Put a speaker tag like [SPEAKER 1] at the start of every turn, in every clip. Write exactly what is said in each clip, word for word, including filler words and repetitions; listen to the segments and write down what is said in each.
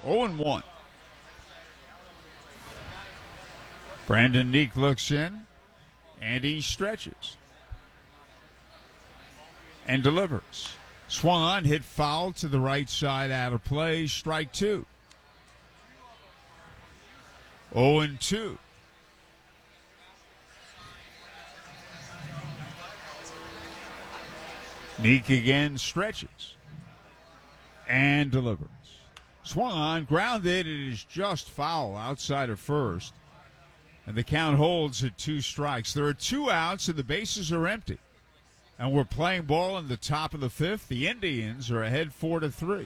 [SPEAKER 1] oh and one. Brandon Neek looks in, and he stretches and delivers. Swung on, hit foul to the right side, out of play, strike two. oh and two. Neek again stretches and delivers. Swung on, grounded, it is just foul outside of first. And the count holds at two strikes. There are two outs and the bases are empty. And we're playing ball in the top of the fifth. The Indians are ahead four to three.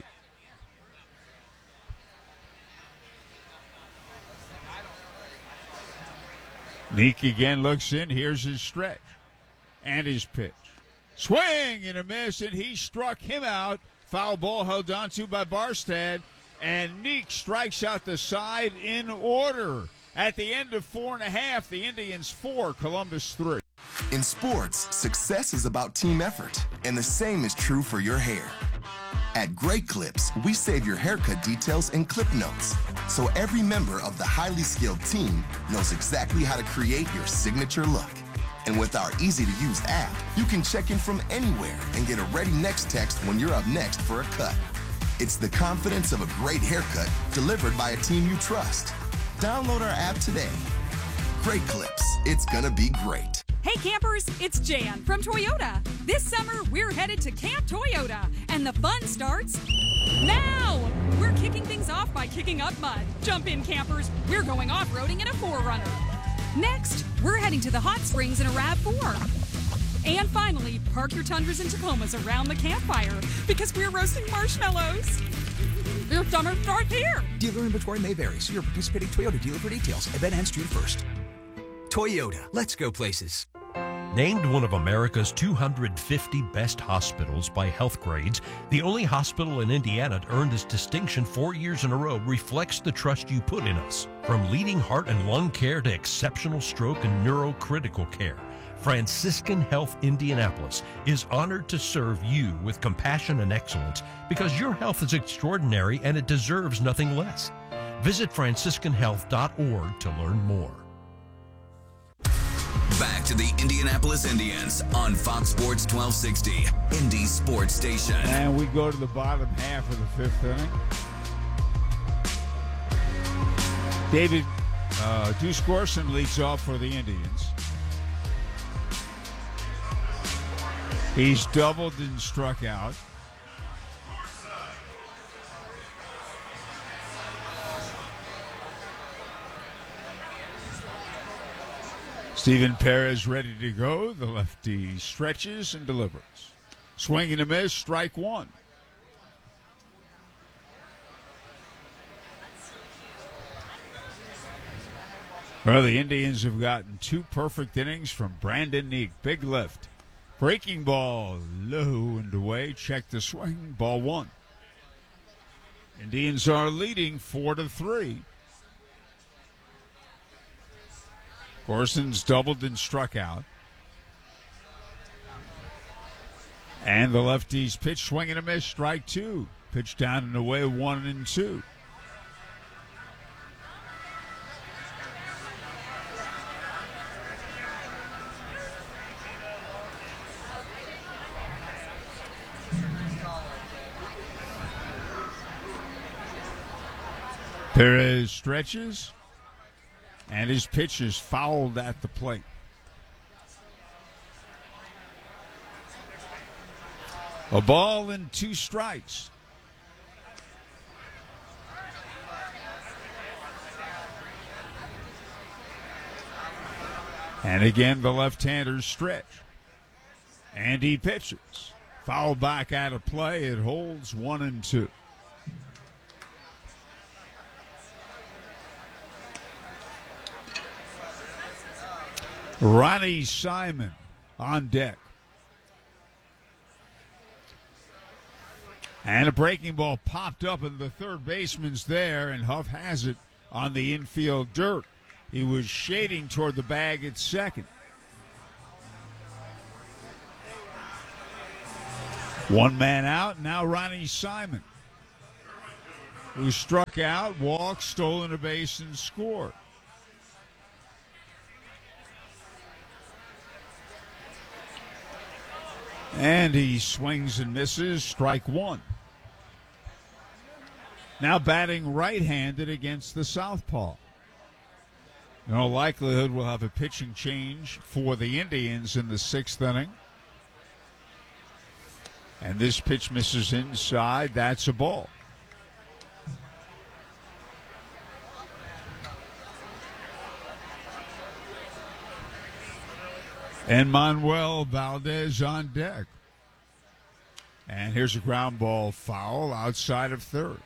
[SPEAKER 1] Neek again looks in. Here's his stretch and his pitch. Swing and a miss, and he struck him out. Foul ball held on to by Barstad, and Neek strikes out the side in order. At the end of four and a half, the Indians four, Columbus three.
[SPEAKER 2] In sports, success is about team effort, and the same is true for your hair. At Great Clips, we save your haircut details in clip notes, so every member of the highly skilled team knows exactly how to create your signature look. And with our easy-to-use app, you can check in from anywhere and get a ready next text when you're up next for a cut. It's the confidence of a great haircut delivered by a team you trust. Download our app today. Great Clips. It's gonna be great.
[SPEAKER 3] Hey campers, it's Jan from Toyota. This summer, we're headed to Camp Toyota, and the fun starts now. We're kicking things off by kicking up mud. Jump in, campers. We're going off-roading in a four runner. Next, we're heading to the hot springs in a RAV four. And finally, park your Tundras and Tacomas around the campfire because we're roasting marshmallows. Your summer starts here.
[SPEAKER 4] Dealer inventory may vary. See your participating Toyota dealer for details. Event ends June first. Toyota, let's go places.
[SPEAKER 5] Named one of America's two hundred fifty best hospitals by Healthgrades, the only hospital in Indiana to earn this distinction four years in a row reflects the trust you put in us. From leading heart and lung care to exceptional stroke and neurocritical care, Franciscan Health Indianapolis is honored to serve you with compassion and excellence because your health is extraordinary and it deserves nothing less. Visit franciscan health dot org to learn more.
[SPEAKER 6] Back to the Indianapolis Indians on Fox Sports twelve sixty, Indy Sports Station.
[SPEAKER 1] And we go to the bottom half of the fifth inning. David uh, Deuce Gorson leads off for the Indians. He's doubled and struck out. Steven Perez ready to go. The lefty stretches and delivers. Swing and a miss, strike one. Well, the Indians have gotten two perfect innings from Brandon Neek. Big lift. Breaking ball, low and away. Check the swing. Ball one. Indians are leading four to three. Gorson's doubled and struck out. And the lefty's pitch, swing and a miss, strike two. Pitch down and away, one and two. Perez stretches. And his pitch is fouled at the plate. A ball and two strikes. And again, the left-hander stretch. And he pitches. Foul back out of play. It holds one and two. Ronnie Simon on deck. And a breaking ball popped up, and the third baseman's there, and Huff has it on the infield dirt. He was shading toward the bag at second. One man out, now Ronnie Simon. who struck out, walked, stolen a base, and scored. And he swings and misses, strike one. Now batting right-handed against the southpaw. In all likelihood, we'll have a pitching change for the Indians in the sixth inning. And this pitch misses inside. That's a ball. And Manuel Valdez on deck. And here's a ground ball foul outside of third.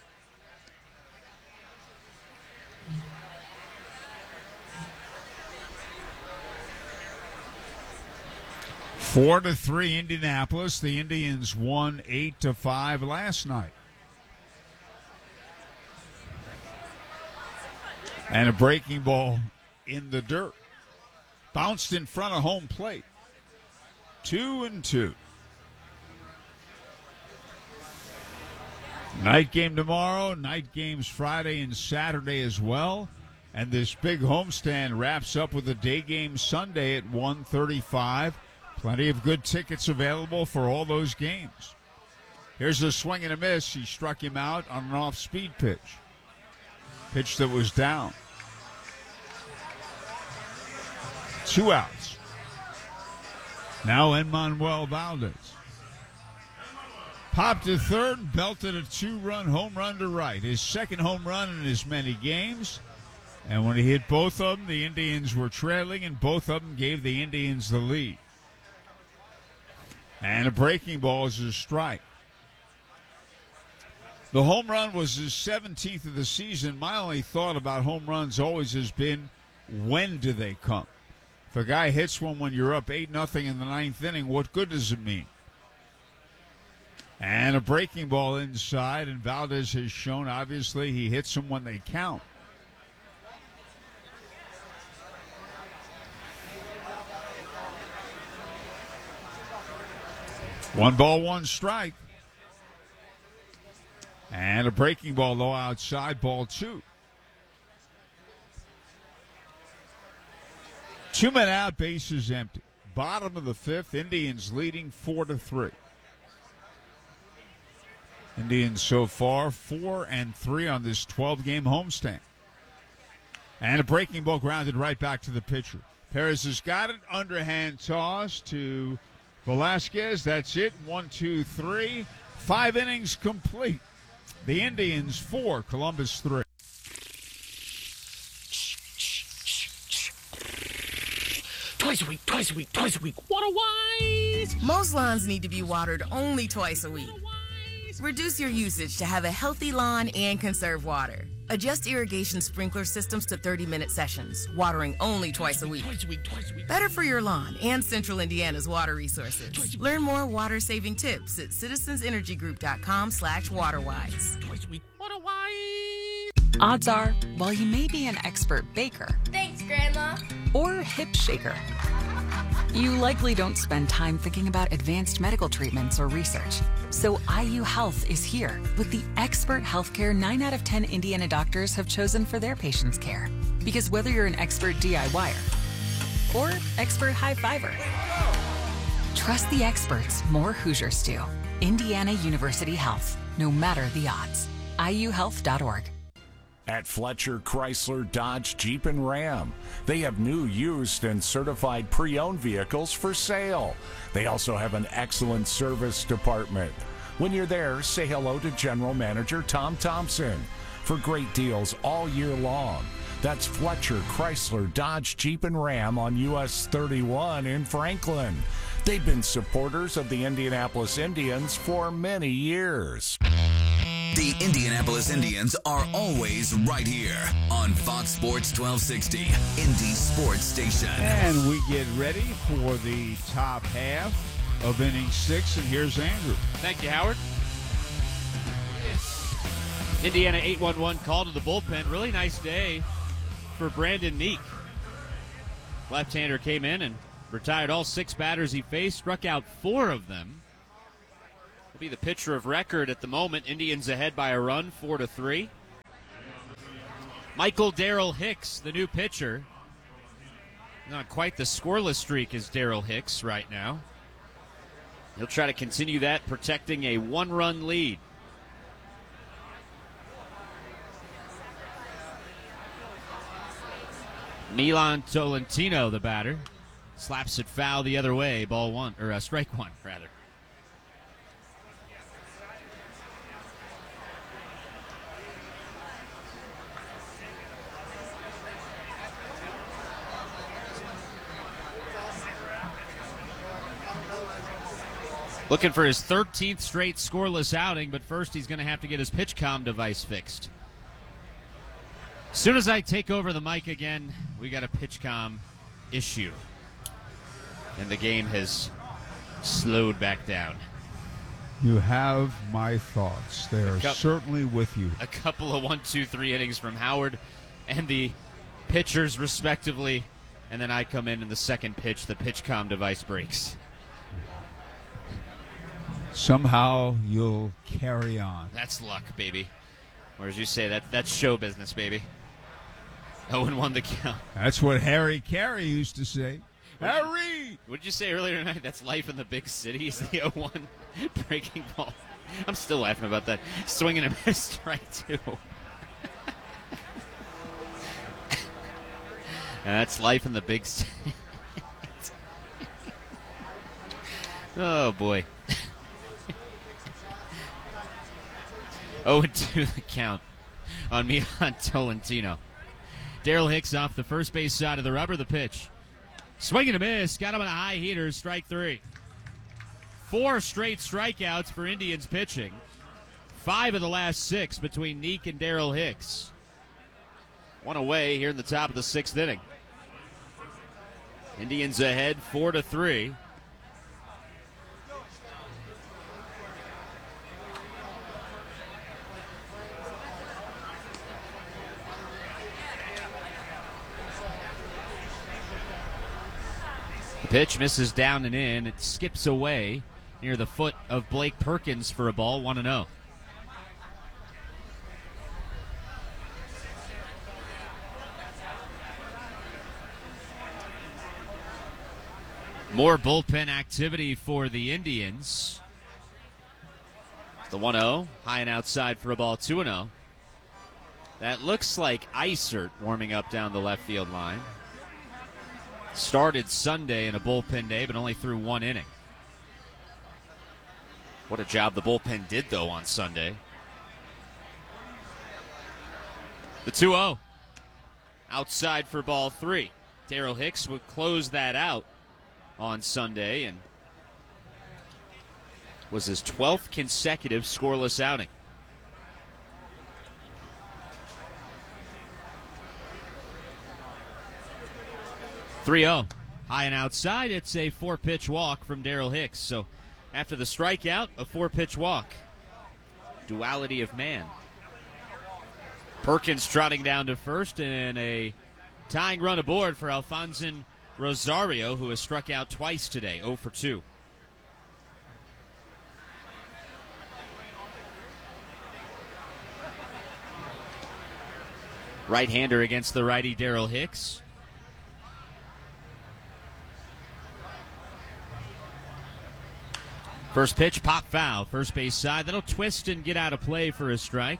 [SPEAKER 1] Four to three, Indianapolis. The Indians won eight to five last night. And a breaking ball in the dirt. Bounced in front of home plate. Two and two. Night game tomorrow. Night games Friday and Saturday as well. And this big homestand wraps up with a day game Sunday at one thirty-five. Plenty of good tickets available for all those games. Here's a swing and a miss. He struck him out on an off-speed pitch. Pitch that was down. Two outs. Now Emmanuel Valdez. Popped to third and belted a two-run home run to right. His second home run in as many games. And when he hit both of them, the Indians were trailing, and both of them gave the Indians the lead. And a breaking ball is a strike. The home run was his seventeenth of the season. My only thought about home runs always has been, when do they come? If a guy hits one when you're up eight nothing in the ninth inning, what good does it mean? And a breaking ball inside, and Valdez has shown, obviously, he hits them when they count. One ball, one strike. And a breaking ball, though, outside, ball two. Two men out, bases empty. Bottom of the fifth, Indians leading four to three. Indians so far four and three on this twelve-game homestand. And a breaking ball grounded right back to the pitcher. Perez has got it. Underhand toss to Velasquez. That's it. One, two, three. Five innings complete. The Indians four, Columbus three.
[SPEAKER 7] Twice a week, twice a week, twice a week. Water wise!
[SPEAKER 8] Most lawns need to be watered only twice a week. Reduce your usage to have a healthy lawn and conserve water. Adjust irrigation sprinkler systems to thirty-minute sessions, watering only twice a week.
[SPEAKER 7] Twice a week, twice a week.
[SPEAKER 8] Better for your lawn and Central Indiana's water resources. Learn more water-saving tips at citizensenergygroup.com slash waterwise.
[SPEAKER 7] Twice a week. Water wise!
[SPEAKER 9] Odds are, while you may be an expert baker,
[SPEAKER 10] thanks, Grandma,
[SPEAKER 9] or hip shaker, you likely don't spend time thinking about advanced medical treatments or research. So I U Health is here with the expert healthcare nine out of ten Indiana doctors have chosen for their patients' care. Because whether you're an expert DIYer or expert high-fiver, trust the experts more Hoosiers do. Indiana University Health, no matter the odds. I U health dot org.
[SPEAKER 11] At Fletcher Chrysler Dodge Jeep and Ram, they have new, used, and certified pre-owned vehicles for sale. They also have an excellent service department. When you're there, say hello to General Manager Tom Thompson for great deals all year long. That's Fletcher Chrysler Dodge Jeep and Ram on U S thirty-one in Franklin. They've been supporters of the Indianapolis Indians for many years.
[SPEAKER 6] The Indianapolis Indians are always right here on Fox Sports twelve sixty, Indy Sports Station.
[SPEAKER 1] And we get ready for the top half of inning six, and here's Andrew.
[SPEAKER 12] Thank you, Howard. Indiana eight one one call to the bullpen. Really nice day for Brandon Neek. Left-hander came in and retired all six batters he faced, struck out four of them. Will be the pitcher of record at the moment. Indians ahead by a run, four to three. Michael Darrell Hicks, the new pitcher. Not quite the scoreless streak as Darrell Hicks right now. He'll try to continue that, protecting a one-run lead. Milan Tolentino, the batter, slaps it foul the other way. Ball one, or uh, strike one, rather. Looking for his thirteenth straight scoreless outing, but first he's going to have to get his PitchCom device fixed. As soon as I take over the mic again, we got a PitchCom issue. And the game has slowed back down.
[SPEAKER 1] You have my thoughts. They are
[SPEAKER 12] Cup-
[SPEAKER 1] certainly with you.
[SPEAKER 12] A couple of one, two, three innings from Howard and the pitchers, respectively. And then I come in in the second pitch, the PitchCom device breaks.
[SPEAKER 1] Somehow you'll carry on.
[SPEAKER 12] That's luck, baby. Or as you say, that that's show business, baby. oh and one the count.
[SPEAKER 1] That's what Harry Carey used to say.
[SPEAKER 12] What
[SPEAKER 1] Harry!
[SPEAKER 12] What did you say earlier tonight? That's life in the big cities, the oh one breaking ball. I'm still laughing about that. Swinging a miss, strike two. That's life in the big cities. Oh, boy. oh and two the count on Milan Tolentino. Darrell Hicks off the first base side of the rubber. The pitch. Swing and a miss. Got him on a high heater. Strike three. Four straight strikeouts for Indians pitching. Five of the last six between Neek and Darrell Hicks. One away here in the top of the sixth inning. Indians ahead four to three. The pitch misses down and in. It skips away near the foot of Blake Perkins for a ball, one and oh. More bullpen activity for the Indians. The one oh, high and outside for a ball, two and oh. That looks like Isert warming up down the left field line. Started Sunday in a bullpen day, but only threw one inning. What a job the bullpen did, though, on Sunday. The two oh. Outside for ball three. Darrell Hicks would close that out on Sunday and was his twelfth consecutive scoreless outing. three oh. High and outside. It's a four-pitch walk from Darrell Hicks. So after the strikeout, a four-pitch walk. Duality of man. Perkins trotting down to first, and a tying run aboard for Alfonso Rosario, who has struck out twice today, oh for two. Right-hander against the righty Darrell Hicks. First pitch, pop foul, first base side. That'll twist and get out of play for a strike.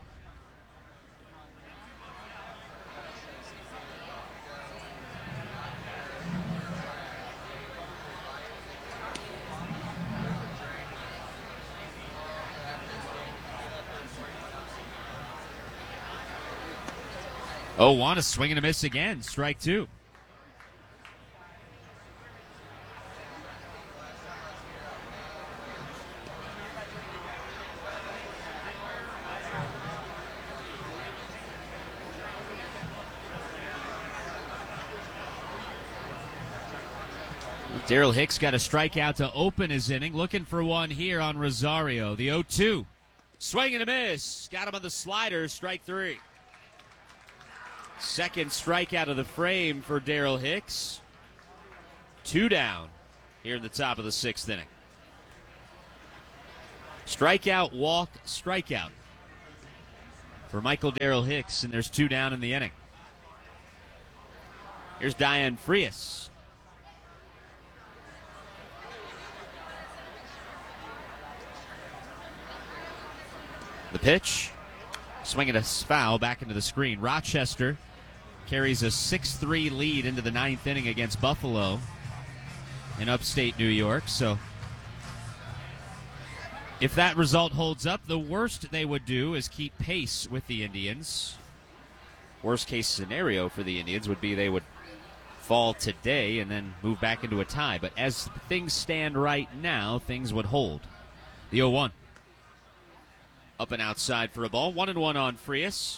[SPEAKER 12] oh one, a swing and a miss again, strike two. Darrell Hicks got a strikeout to open his inning. Looking for one here on Rosario. The oh two. Swing and a miss. Got him on the slider. Strike three. Second strikeout of the frame for Darrell Hicks. Two down here in the top of the sixth inning. Strikeout, walk, strikeout for Michael Darrell Hicks, and there's two down in the inning. Here's Diane Frias. The pitch, swinging a foul back into the screen. Rochester carries a six three lead into the ninth inning against Buffalo in upstate New York. So if that result holds up, the worst they would do is keep pace with the Indians. Worst case scenario for the Indians would be they would fall today and then move back into a tie. But as things stand right now, things would hold. The oh one. Up and outside for a ball. One and one on Frias.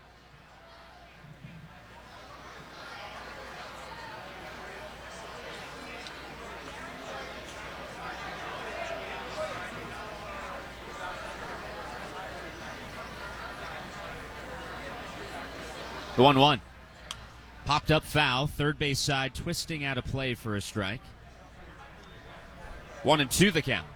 [SPEAKER 12] The one one. Popped up foul. Third base side twisting out of play for a strike. One and two the count.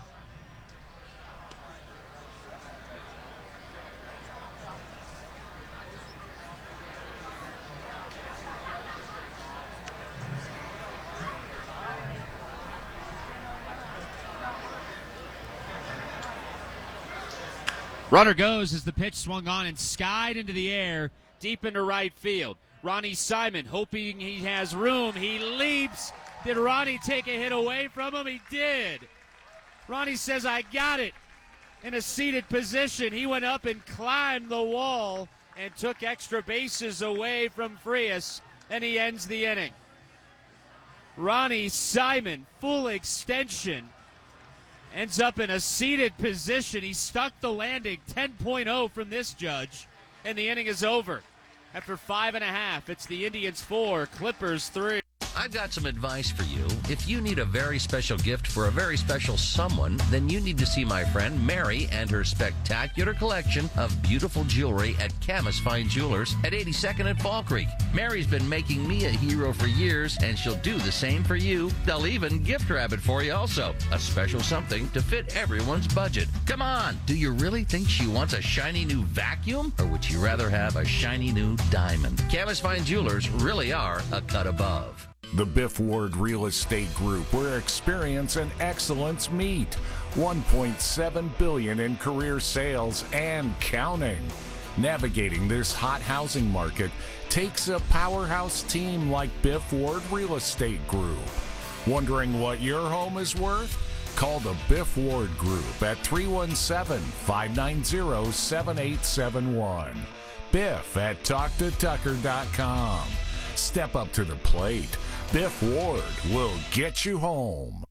[SPEAKER 12] Runner goes as the pitch swung on and skied into the air, deep into right field. Ronnie Simon hoping he has room. He leaps. Did Ronnie take a hit away from him? He did. Ronnie says, I got it. In a seated position, he went up and climbed the wall and took extra bases away from Frias, and he ends the inning. Ronnie Simon, full extension. Ends up in a seated position. He stuck the landing. ten point oh from this judge, and the inning is over. After five and a half, it's the Indians four, Clippers three.
[SPEAKER 10] I've got some advice for you. If you need a very special gift for a very special someone, then you need to see my friend Mary and her spectacular collection of beautiful jewelry at Camus Fine Jewelers at eighty-second and Fall Creek. Mary's been making me a hero for years, and she'll do the same for you. They'll even gift wrap it for you also. A special something to fit everyone's budget. Come on, do you really think she wants a shiny new vacuum? Or would you rather have a shiny new diamond? Camus Fine Jewelers really are a cut above.
[SPEAKER 11] The Biff Ward Real Estate Group, where experience and excellence meet. one point seven billion dollars in career sales and counting. Navigating this hot housing market takes a powerhouse team like Biff Ward Real Estate Group. Wondering what your home is worth? Call the Biff Ward Group at three one seven, five nine zero, seven eight seven one. Biff at talk to tucker dot com. Step up to the plate. Biff Ward will get you home.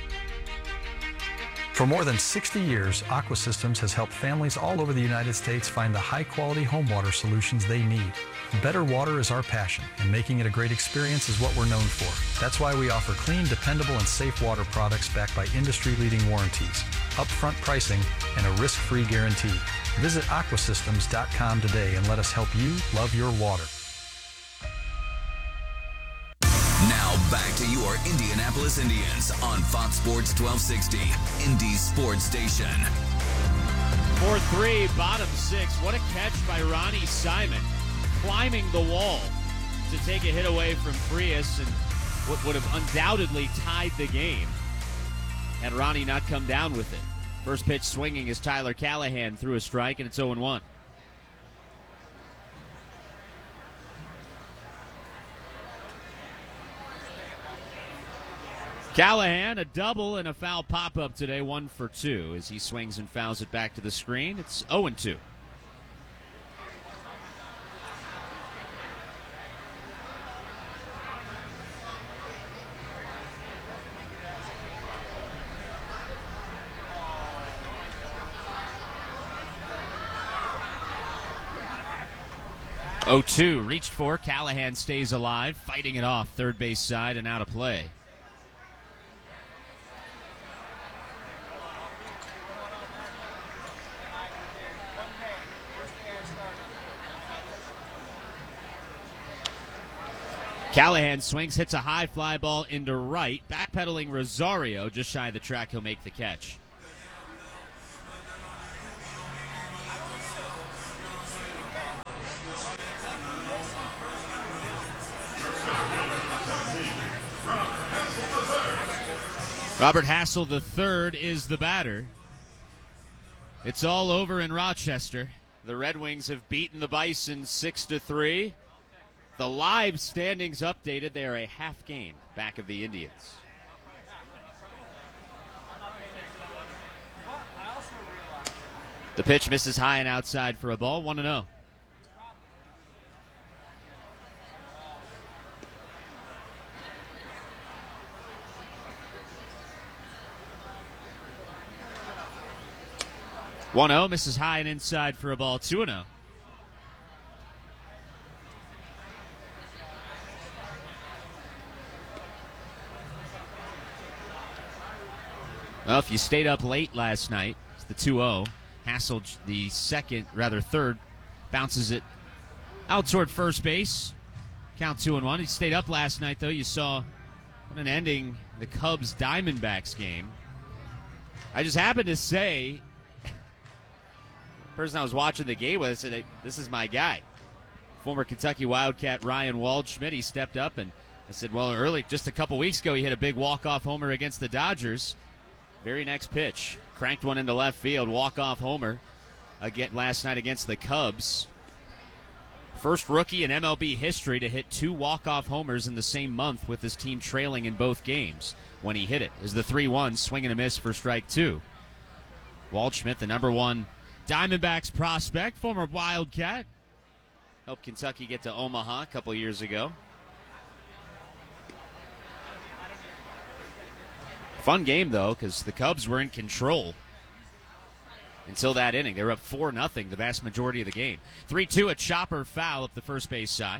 [SPEAKER 13] For more than sixty years, Aqua Systems has helped families all over the United States find the high-quality home water solutions they need. Better water is our passion, and making it a great experience is what we're known for. That's why we offer clean, dependable, and safe water products backed by industry-leading warranties, upfront pricing, and a risk-free guarantee. Visit aqua systems dot com today and let us help you love your water.
[SPEAKER 6] Now back to your Indianapolis Indians on Fox Sports twelve sixty, Indy Sports Station.
[SPEAKER 12] four three, bottom six. What a catch by Ronnie Simon, climbing the wall to take a hit away from Frias, and what would have undoubtedly tied the game had Ronnie not come down with it. First pitch swinging is Tyler Callahan through a strike, and it's oh one. Callahan, a double and a foul pop-up today, one for two, as he swings and fouls it back to the screen. It's oh two. oh two, reached for. Callahan stays alive, fighting it off third base side and out of play. Callahan swings, hits a high fly ball into right. Backpedaling Rosario, just shy of the track, he'll make the catch. Robert Hassel the third is the batter. It's all over in Rochester. The Red Wings have beaten the Bison six to three. The live standings updated. They are a half game back of the Indians. The pitch misses high and outside for a ball. one and oh. one oh, misses high and inside for a ball. two and oh. Well, if you stayed up late last night, it's the two oh. Hassel, the second, rather third, bounces it out toward first base. Count two and one. He stayed up last night, though. You saw what an ending the Cubs Diamondbacks game. I just happened to say, the person I was watching the game with, I said, this is my guy. Former Kentucky Wildcat Ryan Waldschmidt. He stepped up, and I said, well, early, just a couple weeks ago, he hit a big walk-off homer against the Dodgers. Very next pitch, cranked one into left field, walk-off homer again last night against the Cubs. First rookie in M L B history to hit two walk-off homers in the same month with his team trailing in both games when he hit it. Is the three one, swing and a miss for strike two. Waldschmidt, the number one Diamondbacks prospect, former Wildcat. Helped Kentucky get to Omaha a couple years ago. Fun game, though, because the Cubs were in control until that inning. They were up four nothing the vast majority of the game. three two, a chopper foul up the first base side.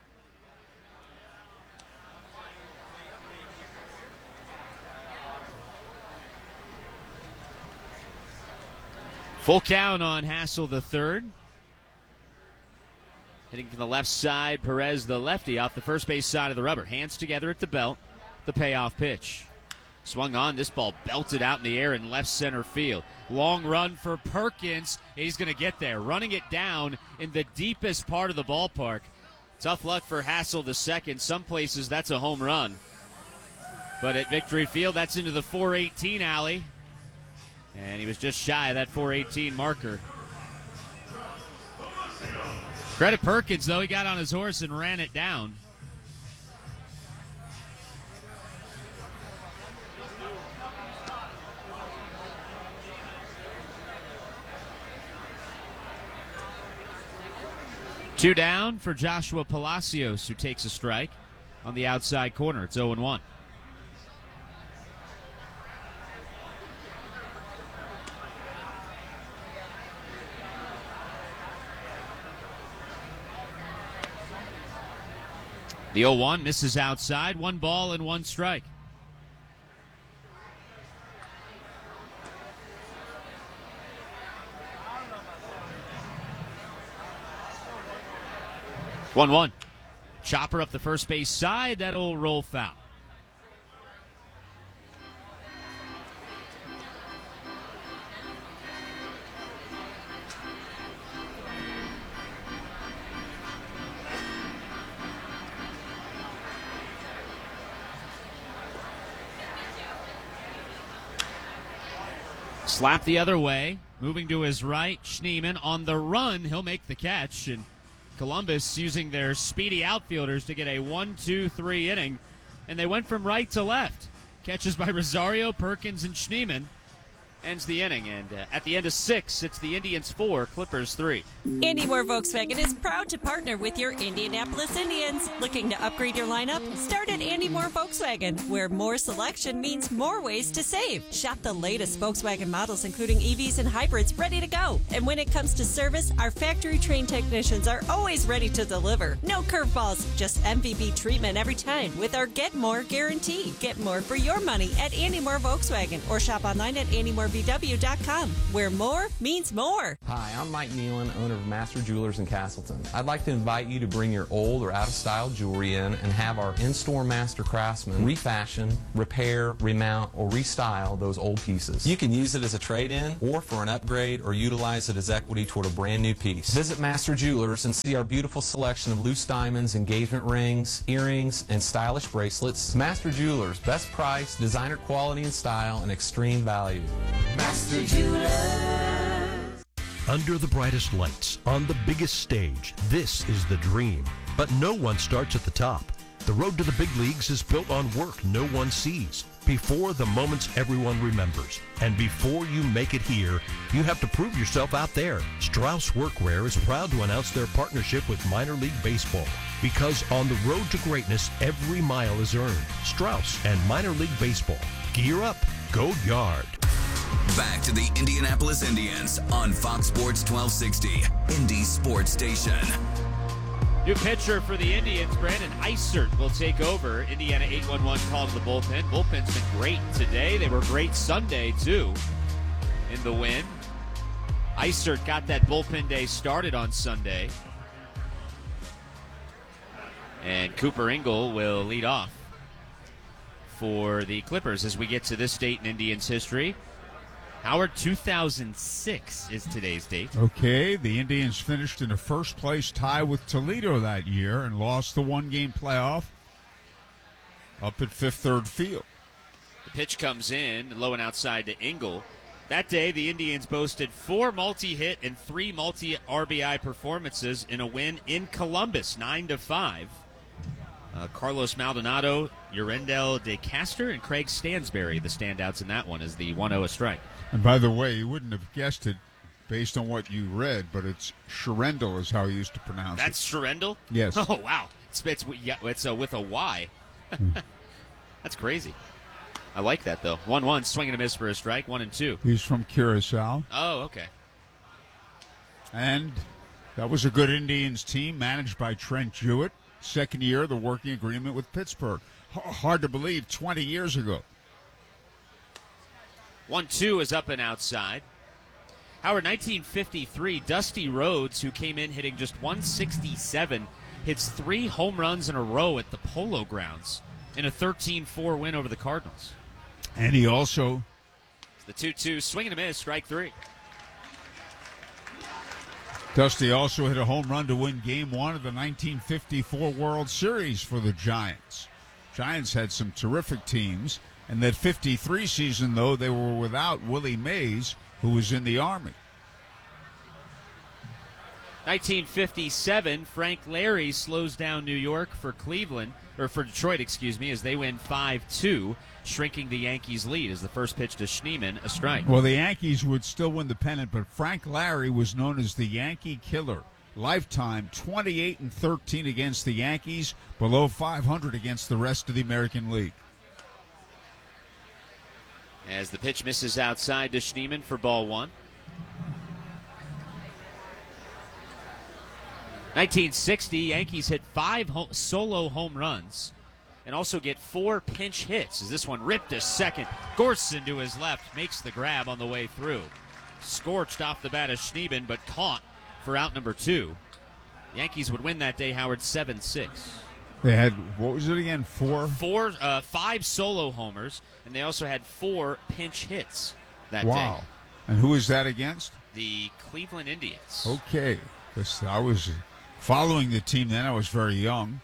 [SPEAKER 12] Full count on Hassel the third. Hitting from the left side, Perez the lefty off the first base side of the rubber. Hands together at the belt, the payoff pitch. Swung on, this ball belted out in the air in left center field. Long run for Perkins. He's going to get there, running it down in the deepest part of the ballpark. Tough luck for Hassel the second. Some places that's a home run. But at Victory Field, that's into the four eighteen alley. And he was just shy of that four eighteen marker. Credit Perkins, though. He got on his horse and ran it down. Two down for Joshua Palacios, who takes a strike on the outside corner. It's oh and one. The oh one misses outside. One ball and one strike. one one. Chopper up the first base side. That'll roll foul. Slap the other way. Moving to his right, Schneemann on the run. He'll make the catch, and Columbus using their speedy outfielders to get a one two three inning, and they went from right to left. Catches by Rosario, Perkins, and Schneemann. Ends the inning, and uh, at the end of six, it's the Indians four, Clippers three.
[SPEAKER 14] Andy Moore Volkswagen is proud to partner with your Indianapolis Indians. Looking to upgrade your lineup? Start at Andy Moore Volkswagen, where more selection means more ways to save. Shop the latest Volkswagen models, including E Vs and hybrids, ready to go. And when it comes to service, our factory-trained technicians are always ready to deliver. No curveballs, just M V B treatment every time with our Get More guarantee. Get more for your money at Andy Moore Volkswagen, or shop online at andy moore v w dot com, where more means more.
[SPEAKER 15] Hi, I'm Mike Nealon, owner of Master Jewelers in Castleton. I'd like to invite you to bring your old or out-of-style jewelry in and have our in-store master craftsmen refashion, repair, remount, or restyle those old pieces. You can use it as a trade-in or for an upgrade or utilize it as equity toward a brand new piece. Visit Master Jewelers and see our beautiful selection of loose diamonds, engagement rings, earrings, and stylish bracelets. Master Jewelers, best price, designer quality and style, and extreme value.
[SPEAKER 16] Master Jewelers.
[SPEAKER 5] Under the brightest lights, on the biggest stage, this is the dream. But no one starts at the top. The road to the big leagues is built on work no one sees, before the moments everyone remembers. And before you make it here, you have to prove yourself out there. Strauss Workwear is proud to announce their partnership with Minor League Baseball. Because on the road to greatness, every mile is earned. Strauss and Minor League Baseball. Gear up. Go Yard.
[SPEAKER 6] Back to the Indianapolis Indians on Fox Sports twelve sixty, Indy Sports Station.
[SPEAKER 12] New pitcher for the Indians, Brandon Eisert, will take over. Indiana eight one one call to the bullpen. Bullpen's been great today. They were great Sunday, too, in the win. Eisert got that bullpen day started on Sunday. And Cooper Ingle will lead off for the Clippers as we get to this date in Indians history. Howard, two thousand six is today's date.
[SPEAKER 1] Okay, the Indians finished in a first-place tie with Toledo that year and lost the one-game playoff up at Fifth Third Field.
[SPEAKER 12] The pitch comes in, low and outside to Ingle. That day, the Indians boasted four multi-hit and three multi-R B I performances in a win in Columbus, nine to five. Uh, Carlos Maldonado, Urendel de Caster, and Craig Stansberry, the standouts in that one, as the one oh a strike.
[SPEAKER 1] And by the way, you wouldn't have guessed it based on what you read, but it's Sherendel is how he used to pronounce
[SPEAKER 12] That's
[SPEAKER 1] it.
[SPEAKER 12] That's Sherendel?
[SPEAKER 1] Yes.
[SPEAKER 12] Oh, wow. It's, it's, yeah, it's uh, with a Y. That's crazy. I like that, though. one one, swing and a miss for a strike, one and two.
[SPEAKER 1] He's from Curacao.
[SPEAKER 12] Oh, okay.
[SPEAKER 1] And that was a good Indians team managed by Trent Jewett. Second year of the working agreement with Pittsburgh. H- hard to believe, twenty years ago.
[SPEAKER 12] one two is up and outside. Howard, nineteen fifty-three, Dusty Rhodes, who came in hitting just one sixty-seven, hits three home runs in a row at the Polo Grounds in a thirteen four win over the Cardinals.
[SPEAKER 1] And he also...
[SPEAKER 12] The two two, swing and a miss, strike three.
[SPEAKER 1] Dusty also hit a home run to win Game one of the nineteen fifty-four World Series for the Giants. Giants had some terrific teams. And that fifty-three season, though, they were without Willie Mays, who was in the Army.
[SPEAKER 12] nineteen fifty-seven, Frank Larry slows down New York for Cleveland, or for Detroit, excuse me, as they win five two, shrinking the Yankees' lead as the first pitch to Schneemann, a strike.
[SPEAKER 1] Well, the Yankees would still win the pennant, but Frank Larry was known as the Yankee Killer. Lifetime twenty-eight and thirteen against the Yankees, below five hundred against the rest of the American League.
[SPEAKER 12] As the pitch misses outside to Schneemann for ball one. nineteen sixty, Yankees hit five ho- solo home runs and also get four pinch hits as this one ripped to second. Gorson to his left makes the grab on the way through. Scorched off the bat of Schneemann, but caught for out number two. Yankees would win that day, Howard, seven six.
[SPEAKER 1] They had, what was it again, four?
[SPEAKER 12] Four, uh, five solo homers, and they also had four pinch hits that
[SPEAKER 1] wow.
[SPEAKER 12] day.
[SPEAKER 1] Wow. And who is that against?
[SPEAKER 12] The Cleveland Indians.
[SPEAKER 1] Okay. Because I was following the team then. I was very young.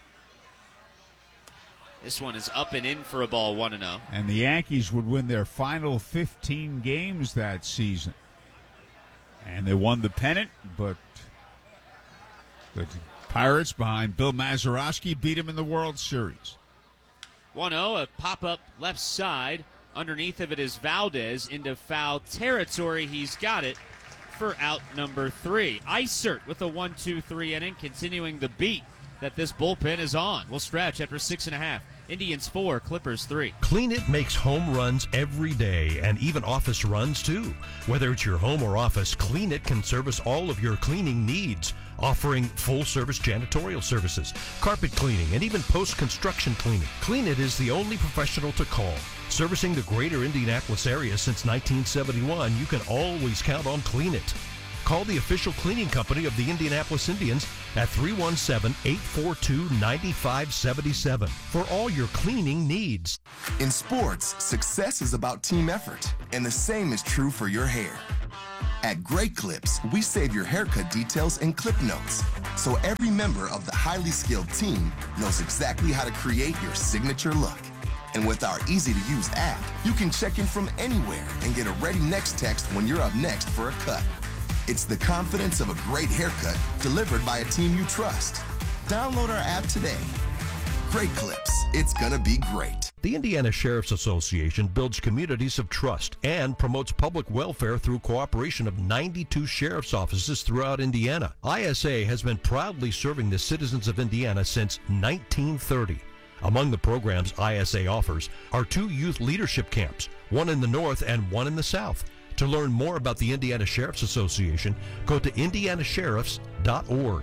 [SPEAKER 12] This one is up and in for a ball, one and oh.
[SPEAKER 1] And the Yankees would win their final fifteen games that season. And they won the pennant, but the Pirates behind Bill Mazeroski beat him in the World Series.
[SPEAKER 12] one oh, a pop-up left side. Underneath of it is Valdez into foul territory. He's got it for out number three. Eisert with a one two three inning, continuing the beat that this bullpen is on. We'll stretch after six and a half. Indians four, Clippers three.
[SPEAKER 5] Clean It makes home runs every day and even office runs too. Whether it's your home or office, Clean It can service all of your cleaning needs. offering full-service janitorial services, carpet cleaning, and even post-construction cleaning. Clean It is the only professional to call. Servicing the greater Indianapolis area since nineteen seventy-one, you can always count on Clean It. Call the official cleaning company of the Indianapolis Indians at three one seven, eight four two, nine five seven seven for all your cleaning needs.
[SPEAKER 2] In sports, success is about team effort, and the same is true for your hair. At Great Clips, we save your haircut details in clip notes, so every member of the highly skilled team knows exactly how to create your signature look. And with our easy-to-use app, you can check in from anywhere and get a ready next text when you're up next for a cut. It's the confidence of a great haircut delivered by a team you trust. Download our app today. Great Clips. It's gonna be great.
[SPEAKER 5] The Indiana Sheriff's Association builds communities of trust and promotes public welfare through cooperation of ninety-two sheriff's offices throughout Indiana. I S A has been proudly serving the citizens of Indiana since nineteen thirty. Among the programs I S A offers are two youth leadership camps, one in the north and one in the south. To learn more about the Indiana Sheriff's Association, go to indiana sheriffs dot org.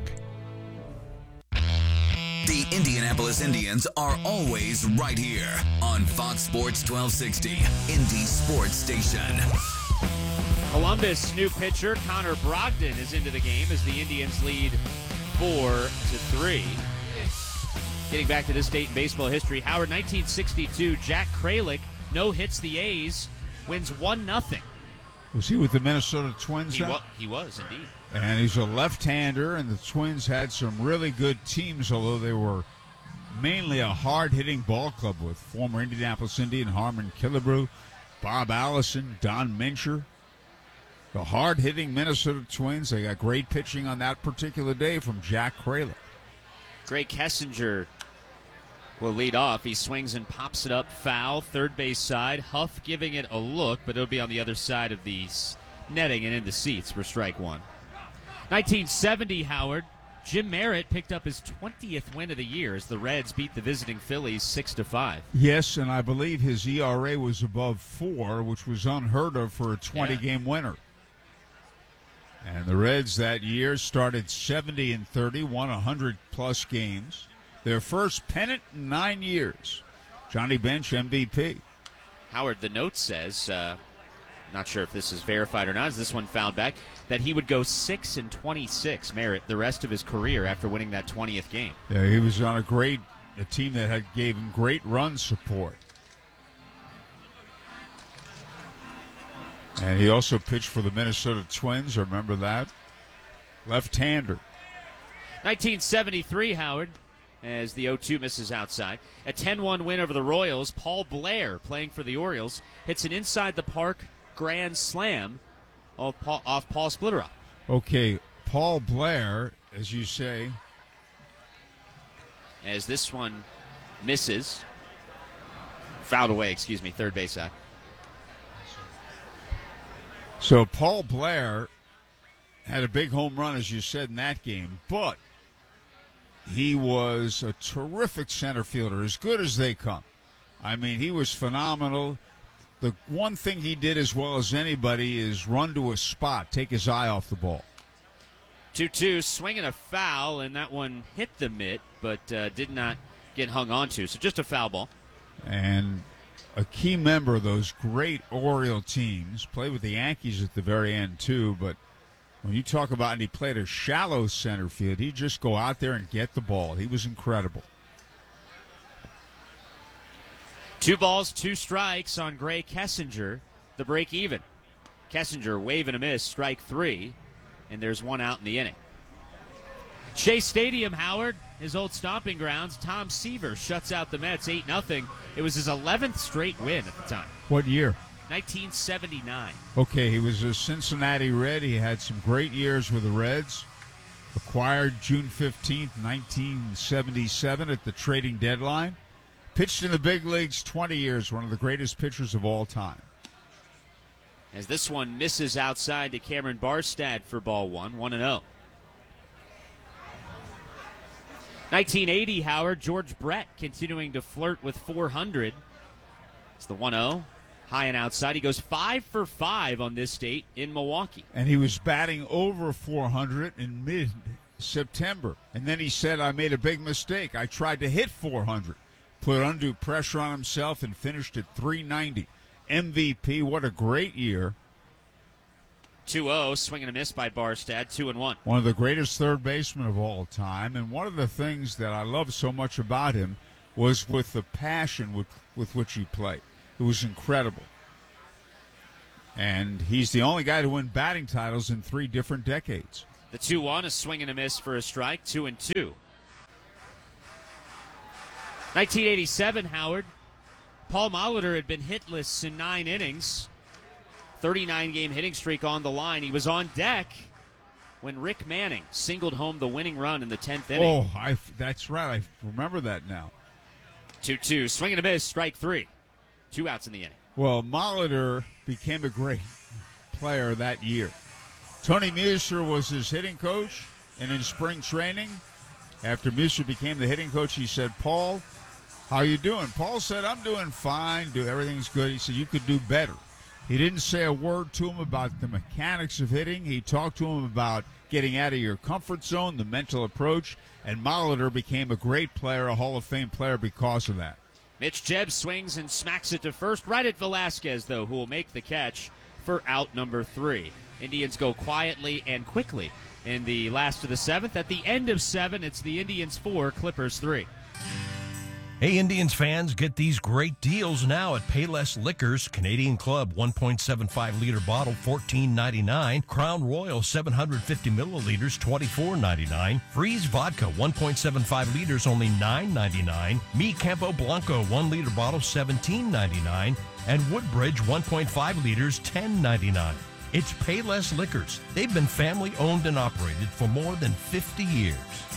[SPEAKER 6] The Indianapolis Indians are always right here on Fox Sports twelve sixty, Indy Sports Station.
[SPEAKER 12] Columbus' new pitcher, Connor Brogdon, is into the game as the Indians lead four to three. Getting back to this date in baseball history, Howard, nineteen sixty-two, Jack Kralik no-hits the A's, wins one nothing.
[SPEAKER 1] Was he with the Minnesota Twins?
[SPEAKER 12] He, wa- he was, indeed.
[SPEAKER 1] And he's a left-hander, and the Twins had some really good teams, although they were mainly a hard-hitting ball club with former Indianapolis Indian Harmon Killebrew, Bob Allison, Don Mincher. The hard-hitting Minnesota Twins, they got great pitching on that particular day from Jack Kralik.
[SPEAKER 12] Greg Kessinger will lead off. He swings and pops it up foul, third base side. Huff giving it a look, but it'll be on the other side of the netting and in the seats for strike one. nineteen seventy, Howard. Jim Merritt picked up his twentieth win of the year as the Reds beat the visiting Phillies six to five.
[SPEAKER 1] Yes, and I believe his E R A was above four, which was unheard of for a twenty-game yeah. winner. And the Reds that year started seventy and thirty, won one hundred plus games. Their first pennant in nine years. Johnny Bench, M V P.
[SPEAKER 12] Howard, the note says, uh, not sure if this is verified or not, as this one found back, that he would go six and twenty-six, Merritt, the rest of his career after winning that twentieth game.
[SPEAKER 1] Yeah, he was on a great a team that had gave him great run support. And he also pitched for the Minnesota Twins, remember that? Left-hander.
[SPEAKER 12] nineteen seventy-three, Howard, as the oh two misses outside. A ten one win over the Royals. Paul Blair, playing for the Orioles, hits an inside-the-park grand slam off Paul, off Paul Splitteroff.
[SPEAKER 1] Okay, Paul Blair, as you say.
[SPEAKER 12] As this one misses. Fouled away, excuse me, third base side.
[SPEAKER 1] So Paul Blair had a big home run, as you said, in that game, but he was a terrific center fielder, as good as they come. I mean, he was phenomenal. The one thing he did as well as anybody is run to a spot, take his eye off the ball.
[SPEAKER 12] two two, swinging a foul, and that one hit the mitt, but uh, did not get hung onto. So just a foul ball.
[SPEAKER 1] And a key member of those great Oriole teams, played with the Yankees at the very end too, but when you talk about, and he played a shallow center field, he'd just go out there and get the ball. He was incredible.
[SPEAKER 12] Two balls, two strikes on Gray Kessinger, the break even. Kessinger wave and a miss, strike three, and there's one out in the inning. Shea Stadium, Howard, his old stomping grounds. Tom Seaver shuts out the Mets eight nothing. It was his eleventh straight win at the time.
[SPEAKER 1] What year?
[SPEAKER 12] nineteen seventy-nine.
[SPEAKER 1] Okay, he was a Cincinnati Red. He had some great years with the Reds. Acquired June fifteenth, nineteen seventy-seven at the trading deadline. Pitched in the big leagues twenty years, one of the greatest pitchers of all time.
[SPEAKER 12] As this one misses outside to Cameron Barstad for ball one, one and oh. nineteen eighty, Howard, George Brett continuing to flirt with four hundred. It's the one oh, high and outside. He goes five for five on this date in Milwaukee.
[SPEAKER 1] And he was batting over four hundred in mid September. And then he said, I made a big mistake. I tried to hit four hundred, put undue pressure on himself, and finished at three ninety. M V P, what a great year.
[SPEAKER 12] two oh, swing and a miss by Barstad, two and one.
[SPEAKER 1] One of the greatest third basemen of all time. And one of the things that I love so much about him was with the passion with, with which he played. It was incredible. And he's the only guy to win batting titles in three different decades.
[SPEAKER 12] The two one, a swing and a miss for a strike, two and two. nineteen eighty-seven, Howard. Paul Molitor had been hitless in nine innings. thirty-nine game hitting streak on the line. He was on deck when Rick Manning singled home the winning run in the tenth inning.
[SPEAKER 1] Oh, I, that's right. I remember that now.
[SPEAKER 12] two two, swing and a miss, strike three. Two outs in the inning.
[SPEAKER 1] Well, Molitor became a great player that year. Tony Muser was his hitting coach, and in spring training, after Muser became the hitting coach, he said, Paul, how you doing? Paul said, I'm doing fine. Do Everything's good. He said, you could do better. He didn't say a word to him about the mechanics of hitting. He talked to him about getting out of your comfort zone, the mental approach, and Molitor became a great player, a Hall of Fame player because of that.
[SPEAKER 12] Mitch Jebb swings and smacks it to first, right at Velasquez, though, who will make the catch for out number three. Indians go quietly and quickly in the last of the seventh. At the end of seven, it's the Indians four, Clippers three.
[SPEAKER 5] Hey, Indians fans, get these great deals now at Payless Liquors. Canadian Club one point seven five liter bottle, fourteen ninety-nine. Crown Royal seven hundred fifty milliliters, twenty-four ninety-nine. Freeze Vodka one point seven five liters, only nine ninety-nine. Mi Campo Blanco one liter bottle, seventeen ninety-nine. And Woodbridge one point five liters, ten ninety-nine. It's Payless Liquors. They've been family owned and operated for more than fifty years.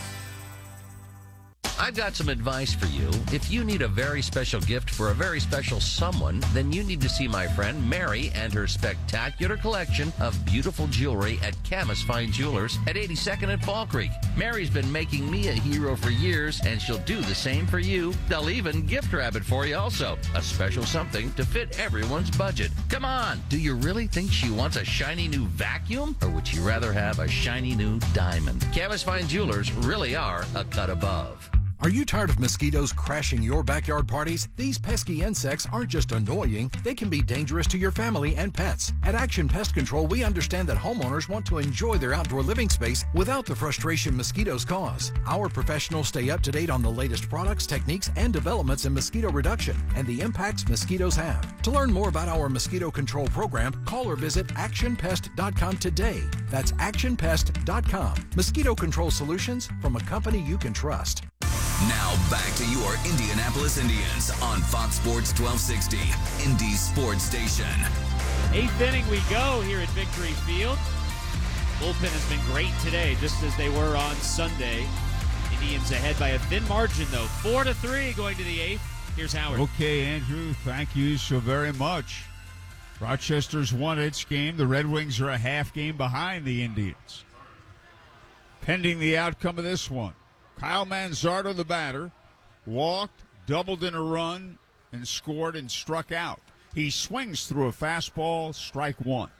[SPEAKER 10] I've got some advice for you. If you need a very special gift for a very special someone, then you need to see my friend Mary and her spectacular collection of beautiful jewelry at Camas Fine Jewelers at eighty-second and Fall Creek. Mary's been making me a hero for years, and she'll do the same for you. They'll even gift wrap it for you also. A special something to fit everyone's budget. Come on, do you really think she wants a shiny new vacuum? Or would you rather have a shiny new diamond? Camas Fine Jewelers really are a cut above.
[SPEAKER 17] Are you tired of mosquitoes crashing your backyard parties? These pesky insects aren't just annoying, they can be dangerous to your family and pets. At Action Pest Control, we understand that homeowners want to enjoy their outdoor living space without the frustration mosquitoes cause. Our professionals stay up to date on the latest products, techniques, and developments in mosquito reduction and the impacts mosquitoes have. To learn more about our mosquito control program, call or visit action pest dot com today. That's action pest dot com. Mosquito control solutions from a company you can trust.
[SPEAKER 6] Now back to your Indianapolis Indians on Fox Sports twelve sixty, Indy Sports Station.
[SPEAKER 12] Eighth inning we go here at Victory Field. Bullpen has been great today, just as they were on Sunday. Indians ahead by a thin margin, though. Four to three going to the eighth. Here's Howard.
[SPEAKER 1] Okay, Andrew, thank you so very much. Rochester's won its game. The Red Wings are a half game behind the Indians. Pending the outcome of this one, Kyle Manzardo, the batter, walked, doubled in a run, and scored and struck out. He swings through a fastball, strike one.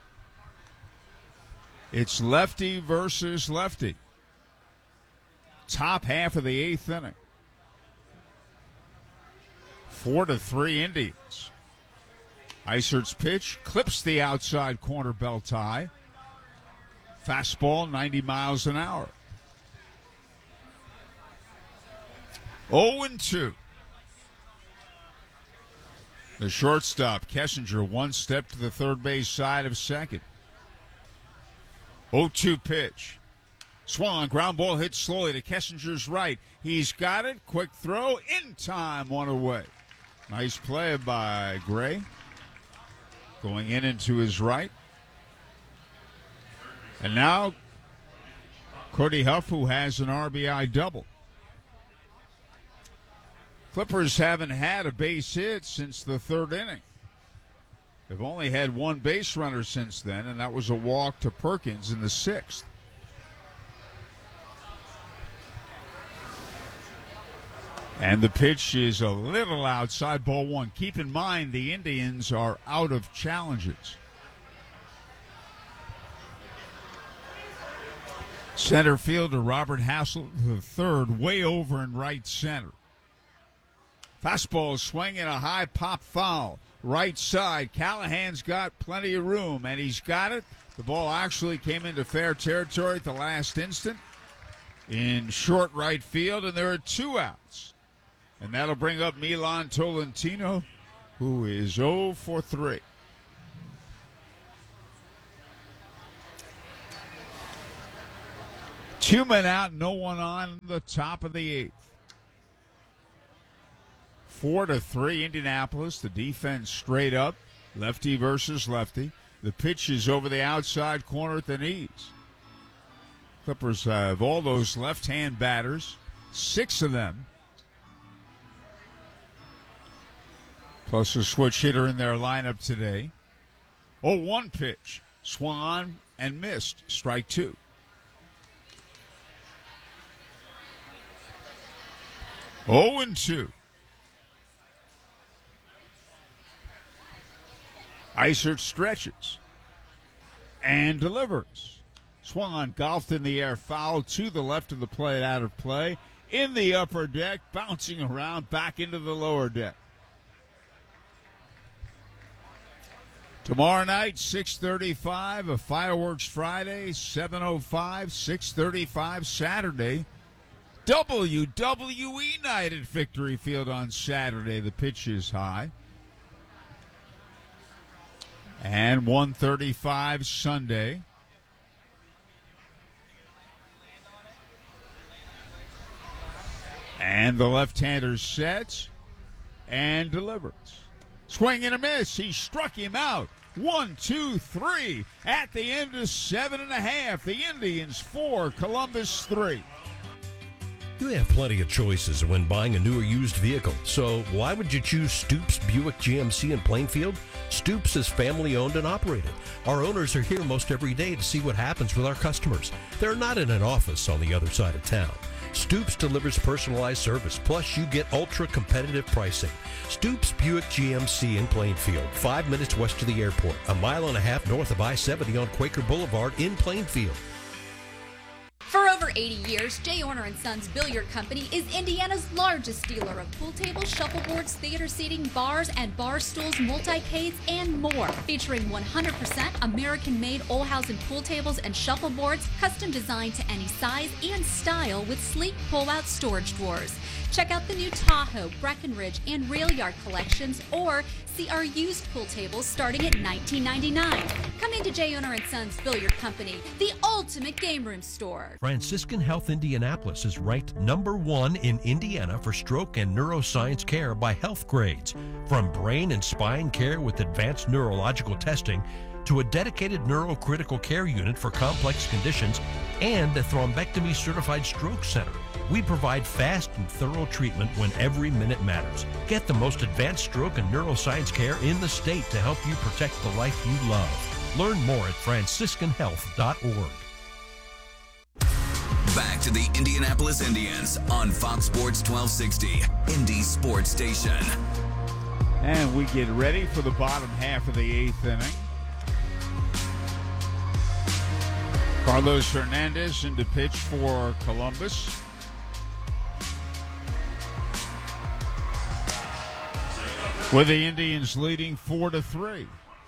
[SPEAKER 1] It's lefty versus lefty. Top half of the eighth inning. Four to three Indians. Eisert's pitch clips the outside corner belt high. Fastball, ninety miles an hour. oh and two. The shortstop, Kessinger, one step to the third base side of second. oh two pitch. Swung on, ground ball hit slowly to Kessinger's right. He's got it. Quick throw. In time, one away. Nice play by Gray. Going in into his right. And now, Cody Huff, who has an R B I double. Clippers haven't had a base hit since the third inning. They've only had one base runner since then, and that was a walk to Perkins in the sixth. And the pitch is a little outside, ball one. Keep in mind the Indians are out of challenges. Center fielder Robert Hassel the third, way over in right center. Fastball swinging, a high pop foul. Right side. Callahan's got plenty of room, and he's got it. The ball actually came into fair territory at the last instant in short right field, and there are two outs. And that'll bring up Milan Tolentino, who is oh for three. Two men out, no one on the top of the eighth. Four to three, Indianapolis. The defense straight up, lefty versus lefty. The pitch is over the outside corner at the knees. Clippers have all those left-hand batters, six of them, plus a switch hitter in their lineup today. Oh, one pitch, swung on and missed, strike two. Oh and two. Isert stretches and delivers. Swung on, golfed in the air, foul to the left of the plate, out of play. In the upper deck, bouncing around back into the lower deck. Tomorrow night, six thirty-five, a Fireworks Friday, seven oh five, six thirty-five Saturday. W W E night at Victory Field on Saturday. The pitch is high. And one thirty-five Sunday. And the left-hander sets and delivers. Swing and a miss. He struck him out. One, two, three. At the end of seven and a half. The Indians four, Columbus three.
[SPEAKER 5] You have plenty of choices when buying a new or used vehicle, so why would you choose Stoops Buick G M C in Plainfield? Stoops is family owned and operated. Our owners are here most every day to see what happens with our customers. They're not in an office on the other side of town. Stoops delivers personalized service, plus you get ultra competitive pricing. Stoops Buick G M C in Plainfield, five minutes west of the airport, a mile and a half north of I seventy on Quaker Boulevard in Plainfield.
[SPEAKER 18] For over eighty years, Jay Orner and Sons Billiard Company is Indiana's largest dealer of pool tables, shuffleboards, theater seating, bars, and bar stools, multi-cades, and more. Featuring one hundred percent American-made Olhausen pool tables and shuffleboards, custom designed to any size and style with sleek pull-out storage drawers. Check out the new Tahoe, Breckenridge, and Rail Yard collections, or see our used pool tables starting at nineteen ninety-nine. Come into Jay Orner and Sons Billiard Company, the ultimate game room store.
[SPEAKER 5] Franciscan Health Indianapolis is ranked number one in Indiana for stroke and neuroscience care by Health Grades. From brain and spine care with advanced neurological testing to a dedicated neurocritical care unit for complex conditions and a thrombectomy certified stroke center. We provide fast and thorough treatment when every minute matters. Get the most advanced stroke and neuroscience care in the state to help you protect the life you love. Learn more at franciscan health dot org.
[SPEAKER 6] Back to the Indianapolis Indians on Fox Sports twelve sixty, Indy Sports Station.
[SPEAKER 1] And we get ready for the bottom half of the eighth inning. Carlos Hernandez in to pitch for Columbus. With the Indians leading four to three.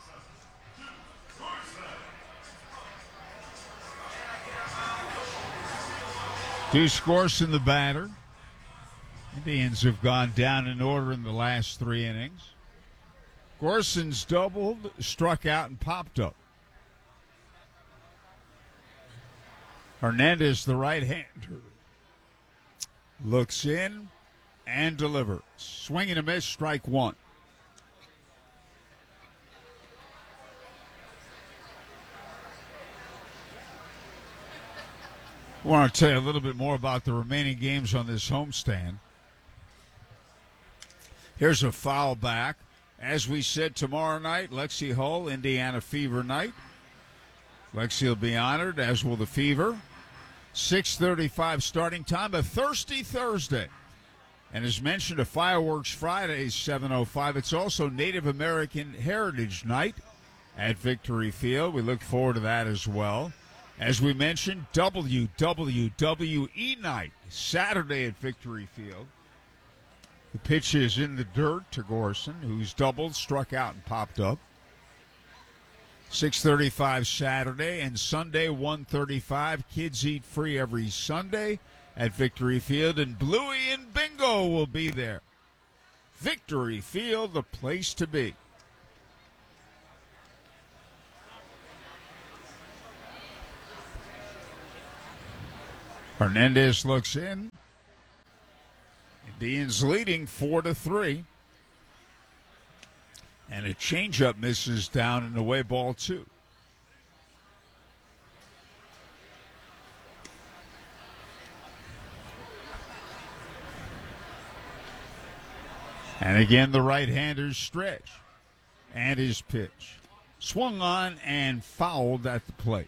[SPEAKER 1] Deuce Gorson, the batter. Indians have gone down in order in the last three innings. Gorson's doubled, struck out, and popped up. Hernandez, the right-hander, looks in and delivers. Swing and a miss, strike one. I want to tell you a little bit more about the remaining games on this homestand. Here's a foul back. As we said, tomorrow night, Lexi Hull, Indiana Fever night. Lexi will be honored, as will the Fever. six thirty-five starting time, a thirsty Thursday. And as mentioned, a Fireworks Friday, seven oh five. It's also Native American Heritage Night at Victory Field. We look forward to that as well. As we mentioned, W W W E night, Saturday at Victory Field. The pitch is in the dirt to Gorson, who's doubled, struck out, and popped up. six thirty-five Saturday, and Sunday, one thirty-five. Kids eat free every Sunday at Victory Field, and Bluey and Bingo will be there. Victory Field, the place to be. Hernandez looks in. Indians leading four to three. And a changeup misses down in the way, ball two. And again, the right-hander's stretch. And his pitch. Swung on and fouled at the plate.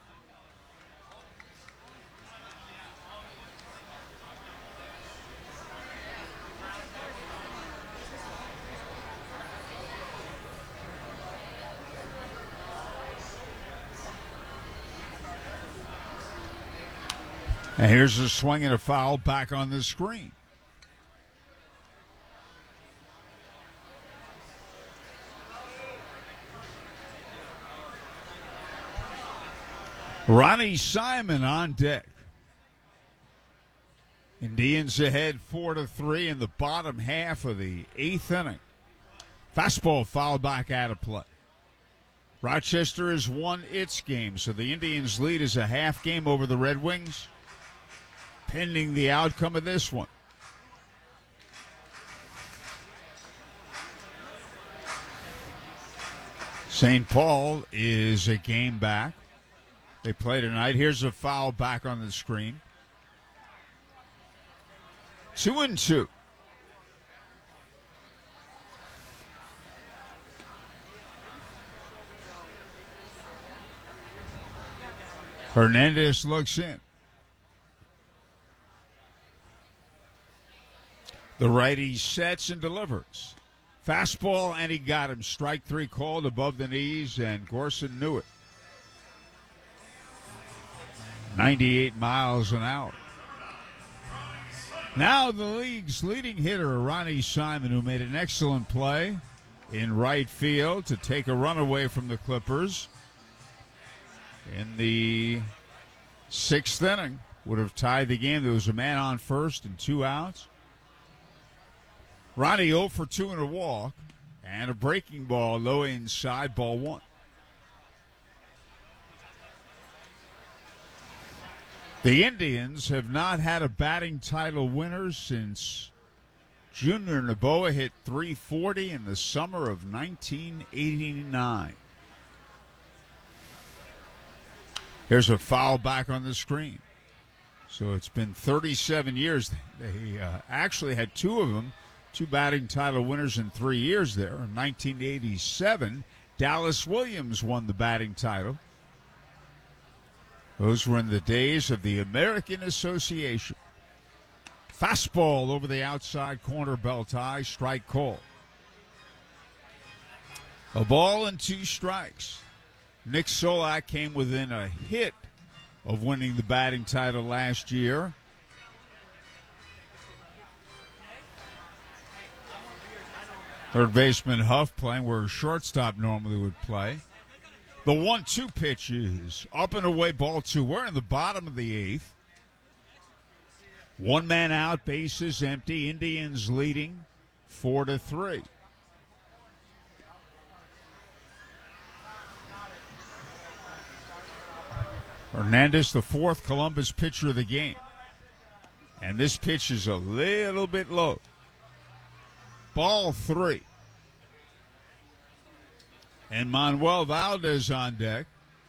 [SPEAKER 1] And here's a swing and a foul back on the screen. Ronnie Simon on deck. Indians ahead four to three in the bottom half of the eighth inning. Fastball fouled back out of play. Rochester has won its game, so the Indians' lead is a half game over the Red Wings, pending the outcome of this one. Saint Paul is a game back. They play tonight. Here's a foul back on the screen. Two and two. Hernandez looks in. The righty sets and delivers. Fastball, and he got him. Strike three called above the knees, and Gorson knew it. ninety-eight miles an hour. Now the league's leading hitter, Ronnie Simon, who made an excellent play in right field to take a run away from the Clippers in the sixth inning. Would have tied the game. There was a man on first and two outs. Ronnie oh for two in a walk and a breaking ball low inside, ball one. The Indians have not had a batting title winner since Junior Noboa hit three forty in the summer of nineteen eighty-nine. Here's a foul back on the screen. So it's been thirty-seven years. They uh, actually had two of them, two batting title winners in three years there. In nineteen eighty-seven, Dallas Williams won the batting title. Those were in the days of the American Association. Fastball over the outside corner, belt high, strike call. A ball and two strikes. Nick Solak came within a hit of winning the batting title last year. Third baseman Huff playing where a shortstop normally would play. The one two pitch is up and away, ball two. We're in the bottom of the eighth. One man out, bases empty. Indians leading four to three. Hernandez, the fourth Columbus pitcher of the game. And this pitch is a little bit low. Ball three. And Manuel Valdez on deck.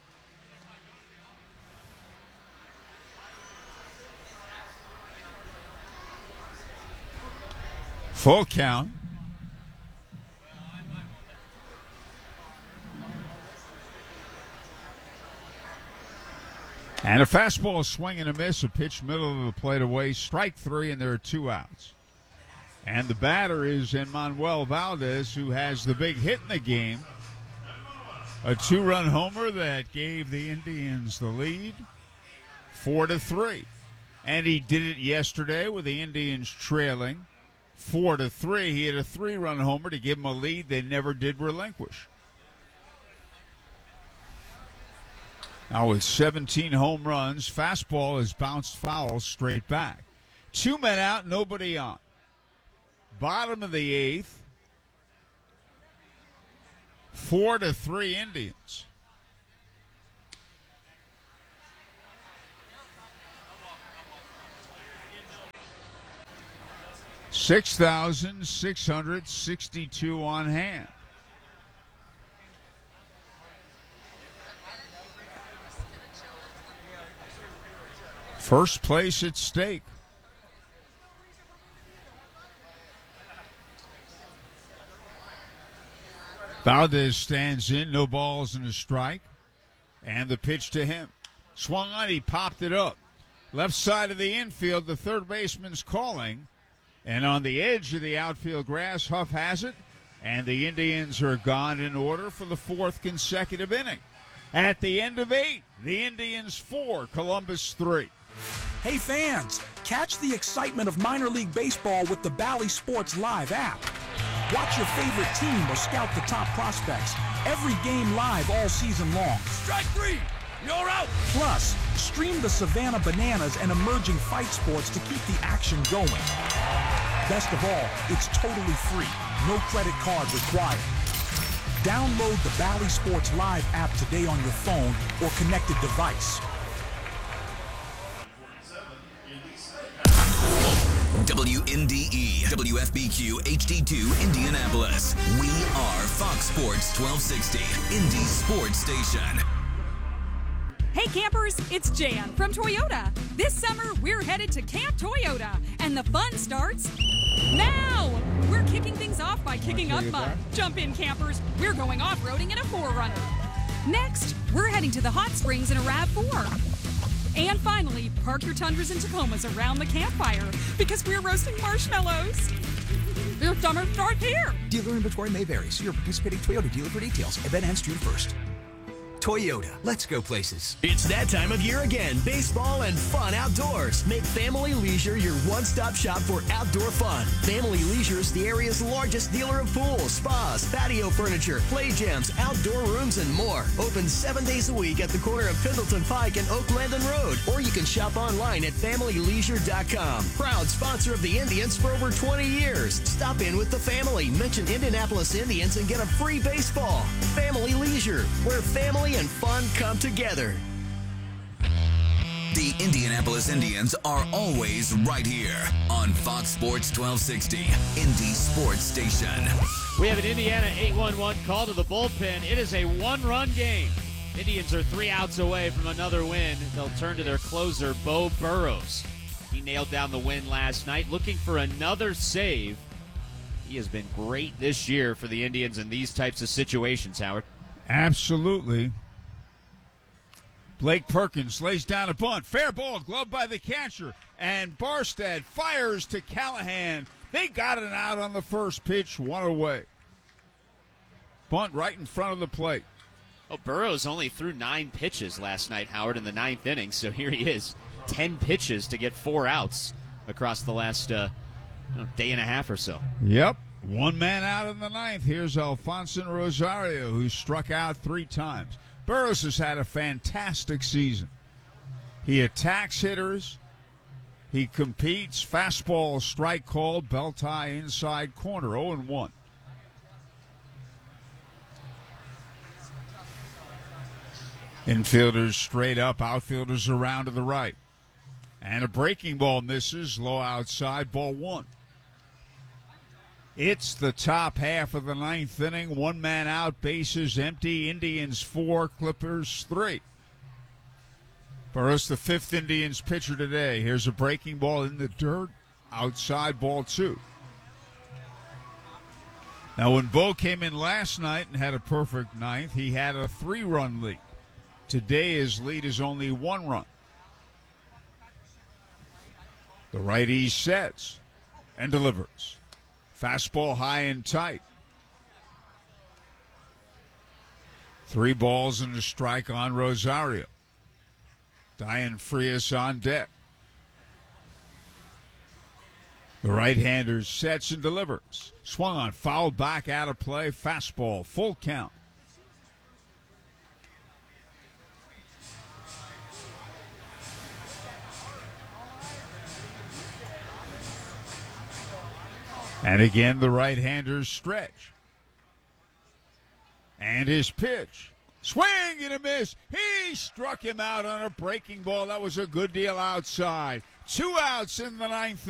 [SPEAKER 1] Full count. And a fastball, a swing and a miss, a pitch middle of the plate away. Strike three, and there are two outs. And the batter is Manuel Valdez, who has the big hit in the game. A two-run homer that gave the Indians the lead, four to three. And he did it yesterday with the Indians trailing four to three. He had a three-run homer to give them a lead they never did relinquish. Now with seventeen home runs, fastball has bounced foul straight back. Two men out, nobody on. Bottom of the eighth. Four to three Indians. six thousand six hundred sixty-two on hand. First place at stake. Valdez stands in, no balls and a strike. And the pitch to him. Swung on, he popped it up. Left side of the infield, the third baseman's calling. And on the edge of the outfield grass, Huff has it. And the Indians are gone in order for the fourth consecutive inning. At the end of eight, the Indians four, Columbus three.
[SPEAKER 19] Hey fans, catch the excitement of minor league baseball with the Bally Sports Live app. Watch your favorite team or scout the top prospects. Every game live all season long.
[SPEAKER 7] Strike three! You're out!
[SPEAKER 19] Plus, stream the Savannah Bananas and emerging fight sports to keep the action going. Best of all, it's totally free. No credit card required. Download the Bally Sports Live app today on your phone or connected device.
[SPEAKER 6] W N D E, W F B Q H D two Indianapolis. We are Fox Sports twelve sixty, Indy Sports Station.
[SPEAKER 3] Hey campers, it's Jan from Toyota. This summer, we're headed to Camp Toyota, and the fun starts now. We're kicking things off by kicking up mud. Jump in, campers. We're going off-roading in a four runner. Next, we're heading to the hot springs in a RAV four. And finally, park your Tundras and Tacomas around the campfire because we're roasting marshmallows. The summer starts here.
[SPEAKER 4] Dealer inventory may vary. See your participating Toyota dealer for details. Event ends June first. Toyota, let's go places.
[SPEAKER 20] It's that time of year again. Baseball and fun outdoors. Make Family Leisure your one-stop shop for outdoor fun. Family Leisure is the area's largest dealer of pools, spas, patio furniture, play gyms, outdoor rooms, and more. Open seven days a week at the corner of Pendleton Pike and Oak Landon Road. Or you can shop online at family leisure dot com. Proud sponsor of the Indians for over twenty years. Stop in with the family. Mention Indianapolis Indians and get a free baseball. Family Leisure, where family and fun come together.
[SPEAKER 6] The Indianapolis Indians are always right here on Fox Sports twelve sixty, Indy Sports Station.
[SPEAKER 12] We have an Indiana eight one one call to the bullpen. It is a one-run game. Indians are three outs away from another win. They'll turn to their closer, Beau Burrows. He nailed down the win last night, looking for another save. He has been great this year for the Indians in these types of situations, Howard.
[SPEAKER 1] Absolutely. Blake Perkins lays down a bunt. Fair ball, gloved by the catcher. And Barstad fires to Callahan. They got it out on the first pitch, one away. Bunt right in front of the plate.
[SPEAKER 12] Oh, Burrows only threw nine pitches last night, Howard, in the ninth inning. So here he is, ten pitches to get four outs across the last uh, day and a half or so.
[SPEAKER 1] Yep. One man out in the ninth. Here's Alfonso Rosario, who struck out three times. Burrows has had a fantastic season. He attacks hitters. He competes. Fastball strike called. Belt high inside corner. oh and one. Infielders straight up. Outfielders around to the right. And a breaking ball misses. Low outside. Ball one. It's the top half of the ninth inning. One man out, bases empty. Indians four, Clippers three. Burrows, the fifth Indians pitcher today. Here's a breaking ball in the dirt. Outside, ball two. Now, when Beau came in last night and had a perfect ninth, he had a three-run lead. Today, his lead is only one run. The righty sets and delivers. Fastball high and tight. Three balls and a strike on Rosario. Diane Frias on deck. The right-hander sets and delivers. Swung on, fouled back, out of play, fastball, full count. And again, the right-hander's stretch. And his pitch. Swing and a miss. He struck him out on a breaking ball. That was a good deal outside. Two outs in the ninth.